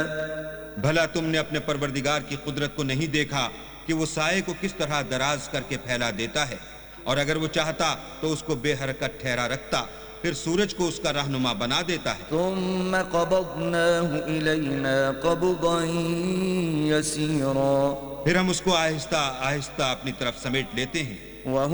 भला तुमने अपने परवरदिगार की कुदरत को नहीं देखा कि वो साये को किस तरह दराज करके फैला देता है, और अगर वो चाहता तो उसको बेहरकत ठहरा रखता, फिर सूरज को उसका रहनुमा बना देता है। ثم قبضناه إلينا قبضا يسيرا फिर हम उसको आहिस्ता आहिस्ता अपनी तरफ समेट लेते हैं।